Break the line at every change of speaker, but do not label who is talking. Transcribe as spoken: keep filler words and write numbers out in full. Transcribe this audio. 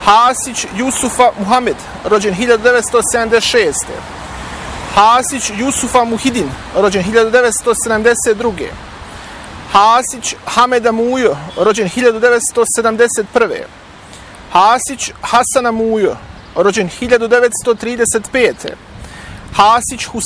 Hasić Jusufa Muhamed, rođen hiljadu devetsto sedamdeset šeste. Hasić Jusufa Muhidin, rođen hiljadu devetsto sedamdeset druge. Hasić Hameda Mujo, rođen hiljadu devetsto sedamdeset prve. Hasić Hasana Mujo, rođen hiljadu devetsto trideset pete. Hasić Husein